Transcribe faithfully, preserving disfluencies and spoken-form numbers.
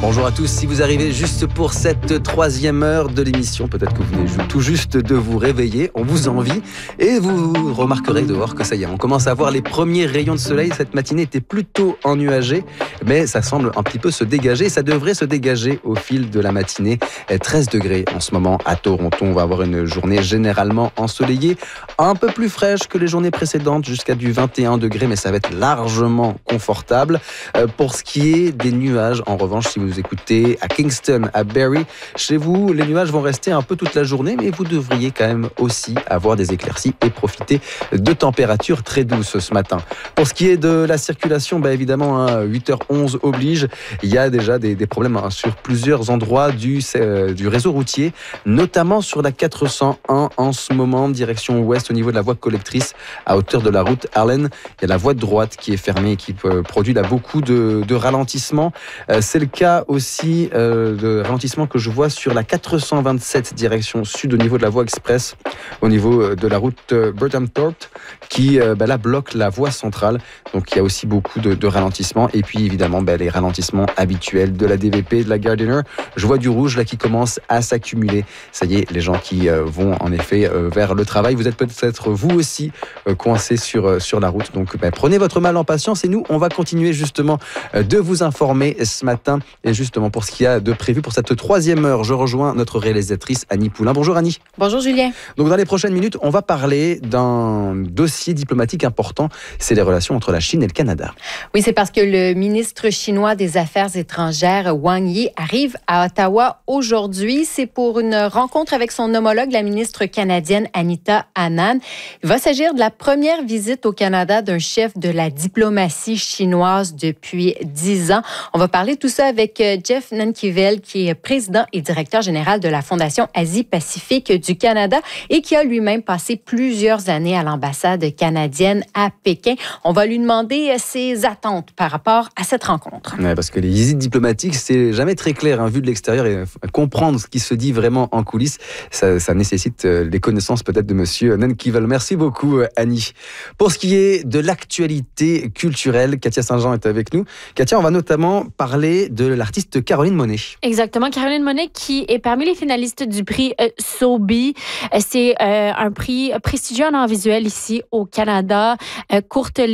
Bonjour à tous, si vous arrivez juste pour cette troisième heure de l'émission, peut-être que vous venez tout juste de vous réveiller, on vous envie et vous remarquerez dehors que ça y est, on commence à voir les premiers rayons de soleil. Cette matinée était plutôt ennuagée, mais ça semble un petit peu se dégager, ça devrait se dégager au fil de la matinée. treize degrés en ce moment à Toronto, on va avoir une journée généralement ensoleillée, un peu plus fraîche que les journées précédentes, jusqu'à du vingt et un degrés, mais ça va être largement confortable. Euh, pour ce qui est des nuages, en revanche, si vous écoutez à Kingston, à Barrie, chez vous, les nuages vont rester un peu toute la journée, mais vous devriez quand même aussi avoir des éclaircies et profiter de températures très douces ce matin. Pour ce qui est de la circulation, bah évidemment, hein, huit heures onze oblige, il y a déjà des, des problèmes hein, sur plusieurs endroits du, euh, du réseau routier, notamment sur la quatre cent un en ce moment, direction ouest au niveau de la voie collectrice à hauteur de la route Allen. Il y a la voie de droite qui est fermée et qui euh, produit là beaucoup de, de ralentissements. Euh, c'est le cas aussi euh, de ralentissement que je vois sur la quatre cent vingt-sept direction sud au niveau de la voie express, au niveau de la route euh, Burnhamthorpe qui euh, bah, là bloque la voie centrale. Donc il y a aussi beaucoup de, de ralentissements et puis évidemment bah, les ralentissements habituels de la D V P, de la Gardiner. Je vois du rouge là qui commence à s'accumuler. Ça y est, les gens qui euh, vont en effet euh, vers le travail, vous êtes peut-être vous aussi euh, coincés sur, euh, sur la route. Donc bah, prenez votre mal en patience et nous on va continuer justement euh, de vous informer ce matin. Et justement, pour ce qu'il y a de prévu pour cette troisième heure, je rejoins notre réalisatrice Annie Poulain. Bonjour Annie. Bonjour Julien. Donc dans les prochaines minutes, on va parler d'un dossier diplomatique important, c'est les relations entre la Chine et le Canada. Oui, c'est parce que le ministre chinois des Affaires étrangères, Wang Yi, arrive à Ottawa aujourd'hui. C'est pour une rencontre avec son homologue, la ministre canadienne Anita Anand. Il va s'agir de la première visite au Canada d'un chef de la diplomatie chinoise depuis dix ans. On va parler de tout ça avec Jeff Nankivel, qui est président et directeur général de la Fondation Asie-Pacifique du Canada et qui a lui-même passé plusieurs années à l'ambassade canadienne à Pékin. On va lui demander ses attentes par rapport à cette rencontre. Ouais, parce que les visites diplomatiques, c'est jamais très clair, hein, vu de l'extérieur, et comprendre ce qui se dit vraiment en coulisses, ça, ça nécessite les connaissances peut-être de monsieur Nankivel. Merci beaucoup, Annie. Pour ce qui est de l'actualité culturelle, Katia Saint-Jean est avec nous. Katia, on va notamment parler de l'artiste Caroline Monet. Exactement, Caroline Monet qui est parmi les finalistes du prix euh, Sobi. C'est euh, un prix prestigieux en art visuel ici au Canada. Euh, courte